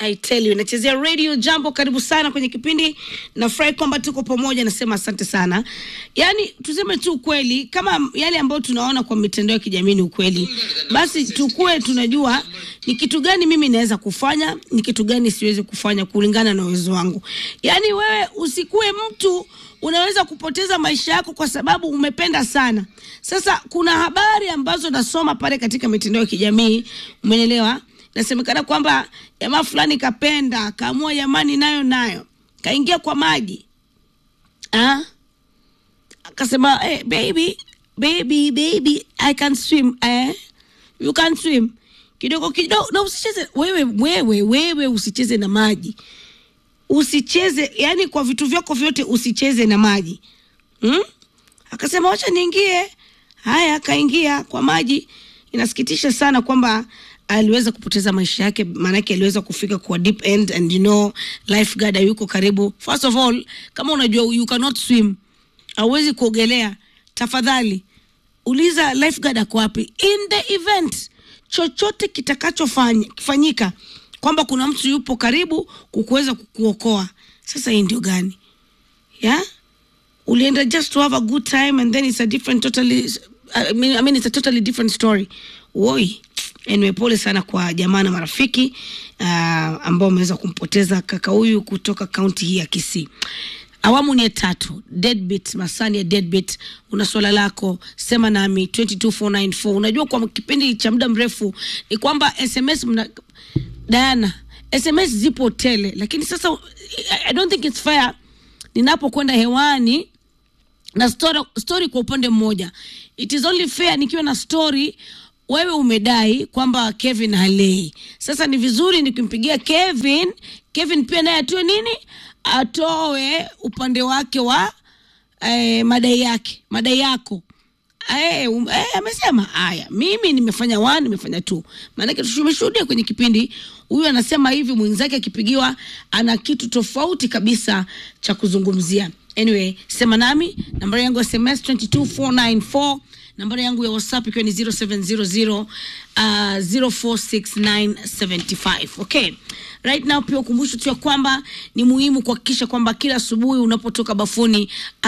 I tell you, nachezea Radio Jambo, karibu sana kwenye kipindi. Nafurahi kwamba tuko pamoja, nasema asante sana. Yaani tuseme tu ukweli, kama yale ambayo tunaona kwa mitandao ya kijamii ni ukweli, basi tukue tunajua ni kitu gani mimi naweza kufanya, ni kitu gani siwezi kufanya kulingana na uwezo wangu. Yaani wewe usikue mtu unaweza kupoteza maisha yako kwa sababu umependa sana. Sasa kuna habari ambazo nasoma pale katika mitandao ya kijamii, umeelewa? Nasemekana kwamba jamaa fulani kapenda, kaamua jamani nayo kaingia kwa maji. Akasema baby I can swim. You can swim. Kidogo na usicheze wewe usicheze na maji. Usicheze, yani kwa vitu vyako vyote usicheze na maji. Akasema acha niingie. Haya, akaingia kwa maji. Inasikitisha sana kwamba aliweza kupoteza maisha yake, maana yake aliweza kufika kwa deep end, and you know lifeguard yuko karibu. First of all, kama unajua you cannot swim, hauwezi kuogelea, tafadhali uliza lifeguard ako wapi. In the event chochote kitakachofanyika kwamba kuna mtu yupo karibu kukuweza kukuokoa. Sasa hii ndio gani? Ulienda just to have a good time and then it's a different it's a totally different story. Woi. Anyway, pole sana kwa jamaa na marafiki ambao wameweza kumpoteza kaka huyu kutoka kaunti hii ya Kisii. Awamu ni 3, deadbeat, masani ya deadbeat. Una swala lako, sema nami 22494. Unajua kwa kipindi cha muda mrefu ni kwamba SMS Diana, SMS zipo tele, lakini sasa I don't think it's fair ninapokwenda hewani na story kwa upande mmoja. It is only fair nikiwa na story wewe umedai kwamba Kevin halei. Sasa ni vizuri nikimpigia Kevin pia naye atoe nini? Atoe upande wake wa madai yako. Amesema haya, mimi nimefanya 1, nimefanya 2. Maana yake tumeshuhudia kwenye kipindi huyu anasema hivi, mwenzake akipigiwa ana kitu tofauti kabisa cha kuzungumzia. Anyway, sema nami, nambari yangu ya SMS 22494, nambari yangu ya WhatsApp ikiwa ni 0700 046975. Okay. Right now pia ukumbusho tu kwamba ni muhimu kuhakikisha kwamba kila asubuhi unapotoka bafuni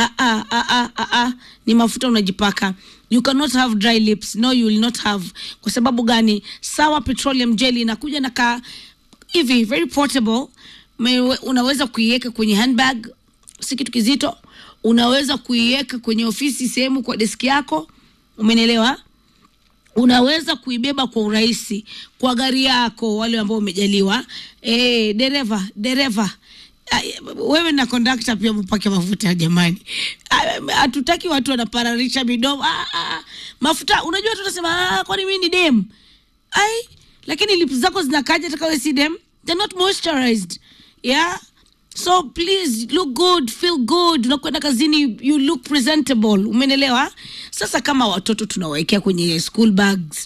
ni mafuta unajipaka. You cannot have dry lips. No, you will not have. Kwa sababu gani? Sawa Petroleum Jelly inakuja na hivi very portable. Unaweza kuiweka kwenye handbag, si kitu kizito. Unaweza kuiweka kwenye ofisi, sehemu kwa deski yako. Umeelewa? Unaweza kuibeba kwa urahisi kwa gari yako, wale ambao umejaliwa. Dereva. Wewe na conductor pia mpake mafuta jamani. Hatutaki watu wanapararisha midomo. Mafuta, unajua tunasema kwani mimi ni dem. Lakini lips zako zinakaja hata kama si dem. They're not moisturized. Yeah? So please look good, feel good. Unakwenda kazini, you look presentable. Umeelewa? Sasa kama watoto tunawawekea kwenye school bags,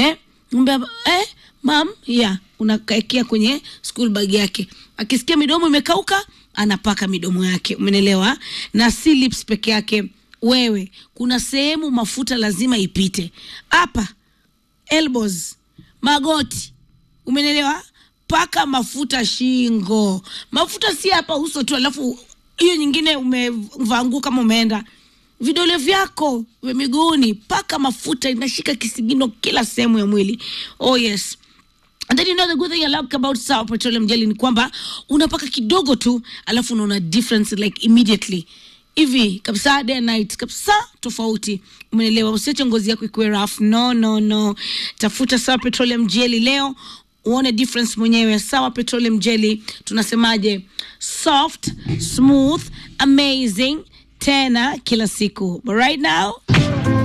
mom, unakaekea kwenye school bag yake. Akisikia midomo imekauka, anapaka midomo yake. Umeelewa? Na si lips peke yake. Wewe, kuna sehemu mafuta lazima ipite. Hapa elbows, magoti. Umeelewa? Paka mafuta shingo. Mafuta si hapa uso tu alafu hiyo nyingine umevangu kama umeenda. Vidole vyako, miguuni, paka mafuta, inashika kisigino kila sehemu ya mwili. Oh yes. And then you know the good thing I like about Sawa Petroleum Jelly ni kwamba unapaka kidogo tu alafu unaona difference like immediately. Hivi kabisa, day and night kabisa tofauti. Umeelewa? Usiache ngozi yako ikuwe rough. No. Tafuta Sawa Petroleum Jelly leo uone difference mwenyewe. Sawa Petroleum Jelly, tunasemaje? Soft, smooth, amazing, tena kila siku. But right now